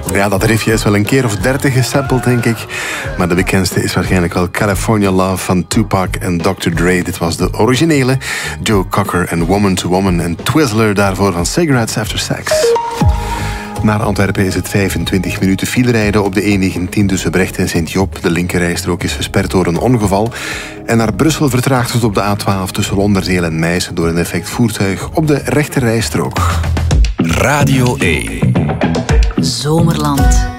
Ja, dat riffje is wel een keer of 30 gesampled, denk ik. Maar de bekendste is waarschijnlijk wel California Love van Tupac en Dr. Dre. Dit was de originele. Joe Cocker en Woman to Woman en Twizzler daarvoor van Cigarettes After Sex. Naar Antwerpen is het 25 minuten filerijden op de E19 tussen Brecht en Sint-Job. De linkerrijstrook is versperd door een ongeval. En naar Brussel vertraagt het op de A12 tussen Londerzeel en Meissen door een defect voertuig op de rechterrijstrook. Radio 1. Zomerland.